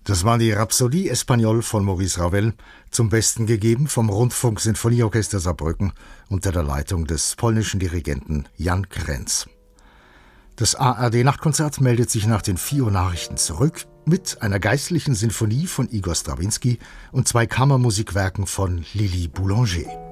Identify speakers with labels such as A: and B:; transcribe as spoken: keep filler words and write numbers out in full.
A: Das war die Rhapsodie Espagnole von Maurice Ravel, zum Besten gegeben vom Rundfunk-Sinfonieorchester Saarbrücken unter der Leitung des polnischen Dirigenten Jan Krenz. Das A R D-Nachtkonzert meldet sich nach den vier Uhr Nachrichten zurück mit einer geistlichen Sinfonie von Igor Strawinski und zwei Kammermusikwerken von Lili Boulanger.